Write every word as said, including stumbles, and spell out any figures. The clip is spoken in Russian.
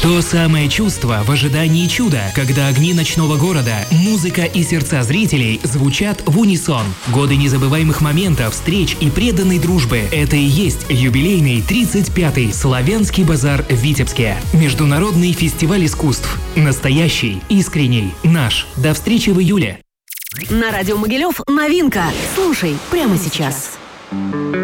То самое чувство в ожидании чуда, когда огни ночного города, музыка и сердца зрителей звучат в унисон. Годы незабываемых моментов, встреч и преданной дружбы – это и есть юбилейный тридцать пятый Славянский базар в Витебске. Международный фестиваль искусств. Настоящий, искренний, наш. До встречи в июле. На радио Могилев новинка. Слушай прямо сейчас.